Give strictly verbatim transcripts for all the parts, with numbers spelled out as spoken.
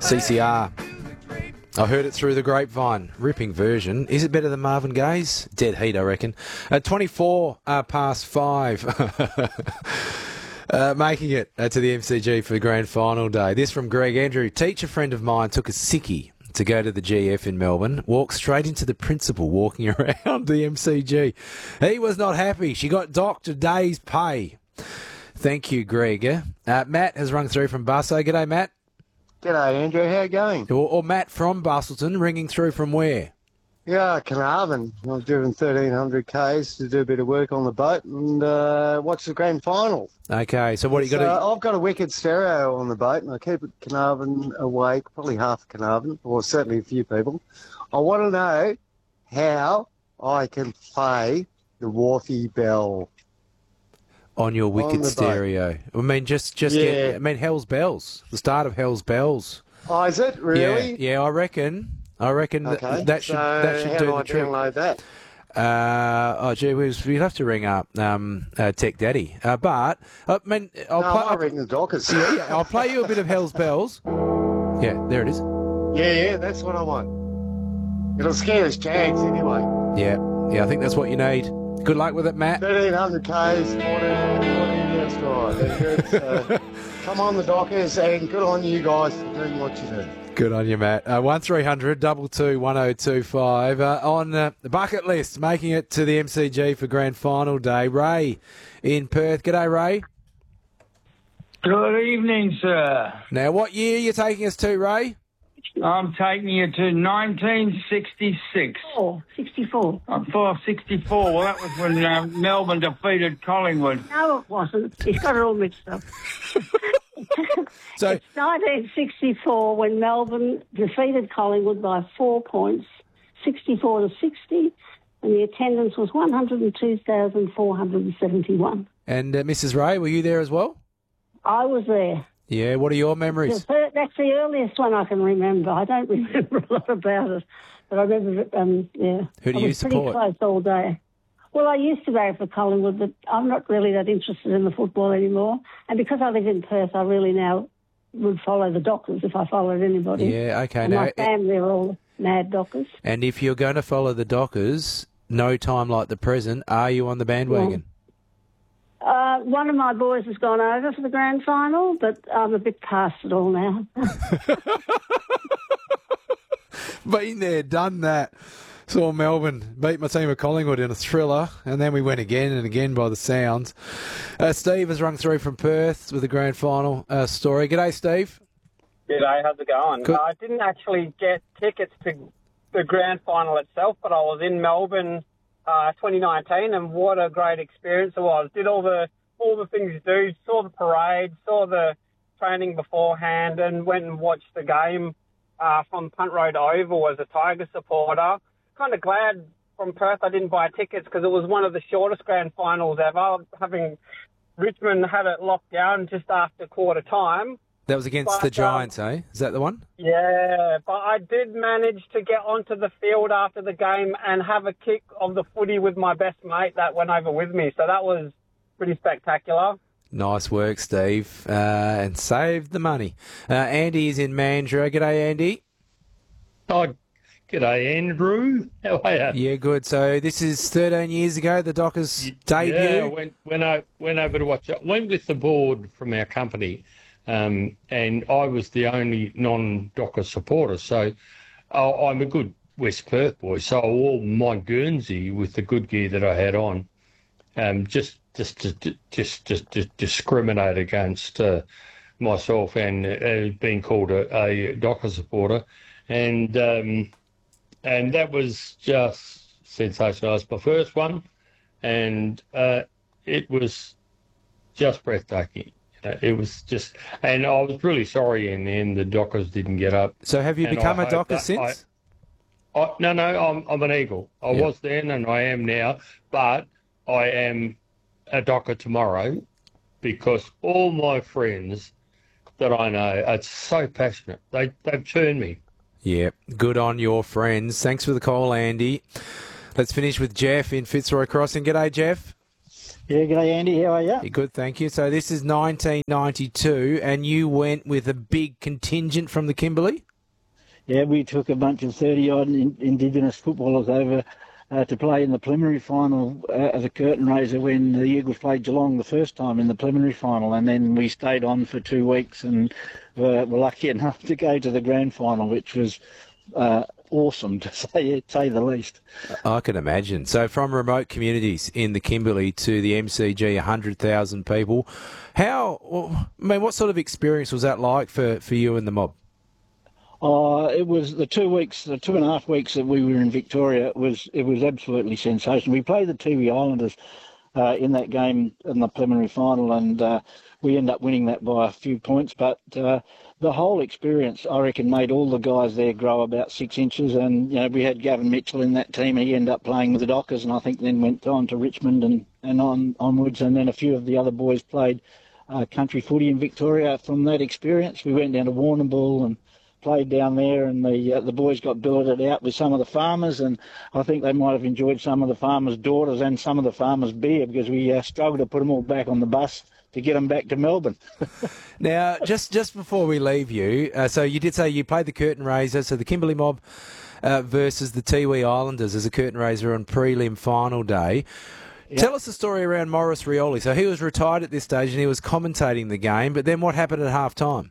C C R. I heard it through the grapevine. Ripping version. Is it better than Marvin Gaye's? Dead heat, I reckon. Uh, twenty-four uh, past five. uh, making it uh, to the M C G for the grand final day. This from Greg Andrew. Teacher friend of mine took a sickie to go to the G F in Melbourne. Walked straight into the principal walking around the M C G. He was not happy. She got docked a day's pay. Thank you, Greg. Uh, Matt has rung through from Busso. G'day, Matt. G'day, Andrew. How you going? Or, or Matt from Bustleton, ringing through from where? Yeah, Carnarvon. I've driven thirteen hundred kays to do a bit of work on the boat and uh, watch the grand final. Okay, so what do you got So to... I've got a wicked stereo on the boat, and I keep Carnarvon awake, probably half Carnarvon, or certainly a few people. I want to know how I can play the Wharfie Bell. On your wicked stereo. I mean, just, just Yeah. get... I mean, Hell's Bells. The start of Hell's Bells. Oh, is it? Really? Yeah, yeah, I reckon. I reckon Okay. that, that should, so that should how do do the I trick. download that? Uh, oh, gee, we'd we'd have to ring up um, uh, Tech Daddy. Uh, but, I mean, I'll, No, play, I ring the Dockers. yeah, yeah, I'll play you a bit of Hell's Bells. Yeah, there it is. Yeah, yeah, that's what I want. It'll scare us Jags anyway. Yeah, yeah, I think that's what you need. Good luck with it, Matt. thirteen hundred kays, fourteen years drive. So, come on, the Dockers, and good on you guys for doing what you do. Good on you, Matt. Uh, one three hundred double two one oh two five uh, on uh, the bucket list, making it to the M C G for grand final day. Ray in Perth. G'day, Ray. Good evening, sir. Now, what year are you taking us to, Ray? I'm taking you to nineteen sixty-six. Oh, sixty-four. Uh, four sixty-four. Well, that was when uh, Melbourne defeated Collingwood. No, it wasn't. He's got it all mixed up. So, It's nineteen sixty-four when Melbourne defeated Collingwood by four points, sixty-four to sixty, and the attendance was one hundred two thousand four hundred seventy-one. and uh, Missus Ray, were you there as well? I was there. Yeah, what are your memories? The- That's the earliest one I can remember. I don't remember a lot about it, but I remember, um, yeah. Who do I you was support? pretty close all day. Well, I used to go for Collingwood, but I'm not really that interested in the football anymore. And because I live in Perth, I really now would follow the Dockers if I followed anybody. Yeah, okay. And Now, my family are all mad Dockers. and if you're going to follow the Dockers, no time like the present, are you on the bandwagon? Uh, one of my boys has gone over for the grand final, but I'm a bit past it all now. Been there, done that. Saw Melbourne beat my team of Collingwood in a thriller, and then we went again and again by the sounds. Uh, Steve has rung through from Perth with a grand final uh, story. G'day, Steve. G'day, how's it going? Good. I didn't actually get tickets to the grand final itself, but I was in Melbourne uh, twenty nineteen, and what a great experience it was. Did all the all the things you do, saw the parade, saw the training beforehand, and went and watched the game uh, from Punt Road Oval as a Tiger supporter. Kind of glad from Perth I didn't buy tickets because it was one of the shortest grand finals ever, having Richmond had it locked down just after quarter time. That was against But, the um, Giants, eh? Is that the one? Yeah, but I did manage to get onto the field after the game and have a kick of the footy with my best mate that went over with me. So that was pretty spectacular. Nice work, Steve. Uh, and saved the money. Uh, Andy is in Mandurah. G'day, Andy. Oh, g'day, Andrew. How are you? Yeah, good. So this is thirteen years ago, the Dockers debut. Yeah, went went, o- went over to watch it. Went with the board from our company, um, and I was the only non-Docker supporter. So I I'm a good West Perth boy. So I wore my Guernsey with the good gear that I had on, um, just just to just just to discriminate against uh, myself and uh, being called a, a Docker supporter, and. Um, And that was just sensational. It was my first one, and uh, it was just breathtaking. You know, it was just, and I was really sorry in the end the Dockers didn't get up. So have you And become I a hope Docker that since? I, I, no, no, I'm, I'm an Eagle. I Yeah. was then and I am now, but I am a Docker tomorrow because all my friends that I know are so passionate. They, they've turned me. Yeah, good on your friends. Thanks for the call, Andy. Let's finish with Jeff in Fitzroy Crossing. G'day, Jeff. Yeah, g'day Andy, how are you? You're good, thank you. So this is nineteen ninety-two, and you went with a big contingent from the Kimberley? Yeah, we took a bunch of thirty-odd in, Indigenous footballers over uh, to play in the preliminary final uh, as a curtain raiser when the Eagles played Geelong the first time in the preliminary final, and then we stayed on for two weeks and were, were lucky enough to go to the grand final, which was uh, awesome, to say, say the least. I can imagine. So from remote communities in the Kimberley to the M C G, one hundred thousand people. How, well, I mean, what sort of experience was that like for, for you and the mob? Uh, it was the two weeks, the two and a half weeks that we were in Victoria. It was it was absolutely sensational. We played the Tiwi Islanders uh, in that game in the preliminary final, and uh, we ended up winning that by a few points. But uh, the whole experience, I reckon, made all the guys there grow about six inches. And you know, we had Gavin Mitchell in that team. He ended up playing with the Dockers, and I think then went on to Richmond and and on onwards. And then a few of the other boys played uh, country footy in Victoria from that experience. We went down to Warrnambool and played down there, and the uh, the boys got billeted out with some of the farmers, and I think they might have enjoyed some of the farmers' daughters and some of the farmers' beer, because we uh, struggled to put them all back on the bus to get them back to Melbourne. Now, just just before we leave you, uh, so you did say you played the curtain raiser, so the Kimberley mob uh, versus the Tiwi Islanders as a curtain raiser on prelim final day. Yep. Tell us the story around Maurice Rioli. So he was retired at this stage and he was commentating the game, but then what happened at half time?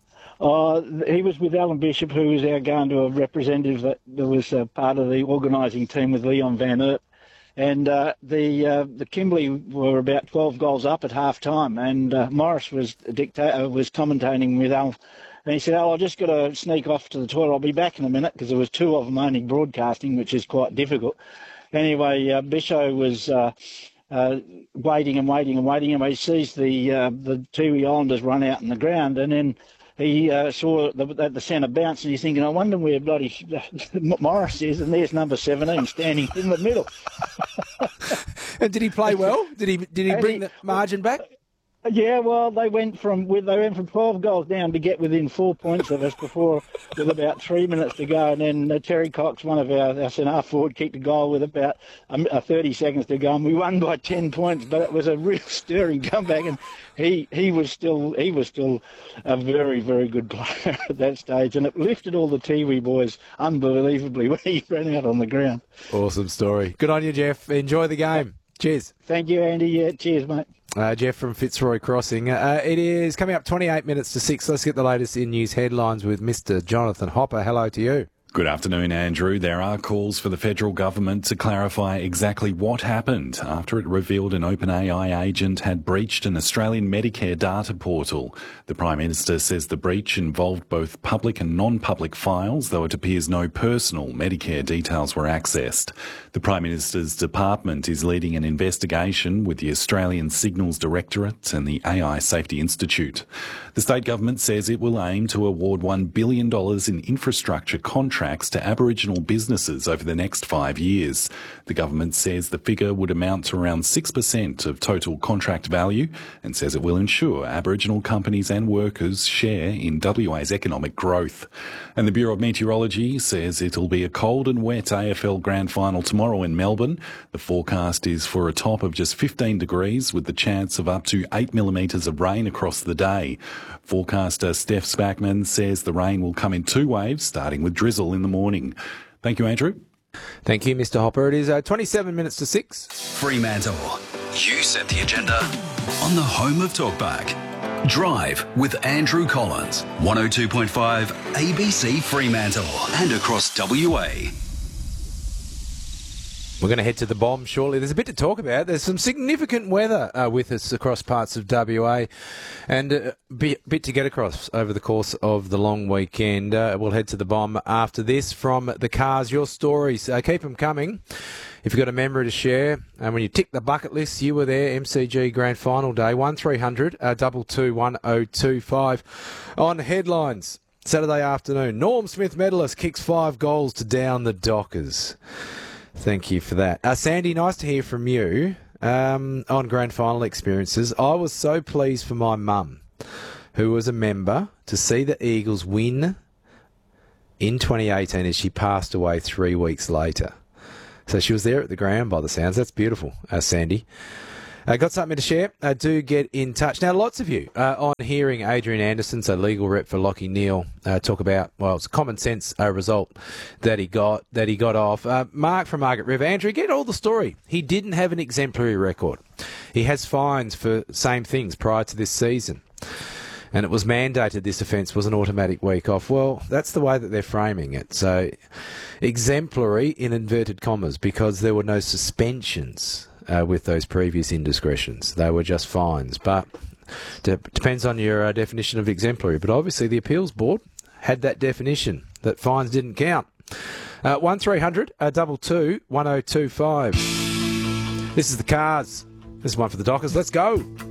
Uh, he was with Alan Bishop, who was our Gandua representative that, that was uh, part of the organising team with Leon Van Earp. And uh, the uh, the Kimberley were about twelve goals up at half time, and uh, Morris was dicta- was commentating with Al, and he said, "Oh, I just got to sneak off to the toilet. I'll be back in a minute," because there was two of them only broadcasting, which is quite difficult. Anyway, uh, Bishop was uh, uh, waiting and waiting and waiting, and he sees the uh, the Tiwi Islanders run out in the ground, and then he uh, saw the, the, the centre bounce, and he's thinking, I wonder where bloody Morris is, and there's number seventeen standing in the middle. And did he play well? Did he did he bring he, the margin back? Yeah, well, they went from they went from twelve goals down to get within four points of us before, with about three minutes to go, and then uh, Terry Cox, one of our, our centre forward, kicked a goal with about um, uh, thirty seconds to go, and we won by ten points. But it was a real stirring comeback, and he he was still he was still a very very good player at that stage, and it lifted all the Tiwi boys unbelievably when he ran out on the ground. Awesome story. Good on you, Jeff. Enjoy the game. Cheers. Thank you, Andy. Yeah, cheers, mate. Uh, Jeff from Fitzroy Crossing. Uh, it is coming up twenty-eight minutes to six. Let's get the latest in news headlines with Mister Jonathan Hopper. Hello to you. Good afternoon, Andrew. There are calls for the federal government to clarify exactly what happened after it revealed an OpenAI agent had breached an Australian Medicare data portal. The Prime Minister says the breach involved both public and non-public files, though it appears no personal Medicare details were accessed. The Prime Minister's department is leading an investigation with the Australian Signals Directorate and the A I Safety Institute. The state government says it will aim to award one billion dollars in infrastructure contracts to Aboriginal businesses over the next five years. The government says the figure would amount to around six percent of total contract value and says it will ensure Aboriginal companies and workers share in W A's economic growth. And the Bureau of Meteorology says it'll be a cold and wet A F L Grand Final tomorrow in Melbourne. The forecast is for a top of just fifteen degrees with the chance of up to eight millimetres of rain across the day. Forecaster Steph Spackman says the rain will come in two waves, starting with drizzle in the morning. Thank you, Andrew. Thank you, Mister Hopper. It is uh, twenty-seven minutes to six. Fremantle, you set the agenda on the home of Talkback. Drive with Andrew Collins, one oh two point five A B C Fremantle and across W A. We're going to head to the bomb shortly. There's a bit to talk about. There's some significant weather uh, with us across parts of W A and a bit, bit to get across over the course of the long weekend. Uh, we'll head to the bomb after this from the cars. Your stories, uh, keep them coming. If you've got a memory to share, and when you tick the bucket list, you were there, M C G Grand Final Day, one three hundred, two two one oh two five. On headlines, Saturday afternoon, Norm Smith medalist kicks five goals to down the Dockers. Thank you for that. Uh, Sandy, nice to hear from you um, on Grand Final experiences. I was so pleased for my mum, who was a member, to see the Eagles win in twenty eighteen as she passed away three weeks later. So she was there at the ground by the sounds. That's beautiful, uh, Sandy. Uh, got something to share? Uh, do get in touch. Now, lots of you uh, on hearing Adrian Anderson, so legal rep for Lachie Neale, uh, talk about, well, it's a common sense uh, result that he got that he got off. Uh, Mark from Margaret River. Andrew, get all the story. He didn't have an exemplary record. He has fines for same things prior to this season. And it was mandated this offence was an automatic week off. Well, that's the way that they're framing it. So, exemplary in inverted commas, because there were no suspensions uh, with those previous indiscretions. They were just fines. But de- depends on your uh, definition of exemplary. But obviously the appeals board had that definition, that fines didn't count. Uh, one three hundred two two one oh two five. This is the Cars. This is one for the Dockers. Let's go.